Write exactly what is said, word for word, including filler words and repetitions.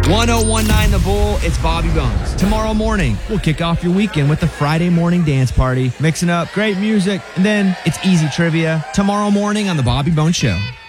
one oh one nine The Bull, it's Bobby Bones. Tomorrow morning, we'll kick off your weekend with the Friday morning dance party, mixing up great music, and then it's easy trivia tomorrow morning on The Bobby Bones Show.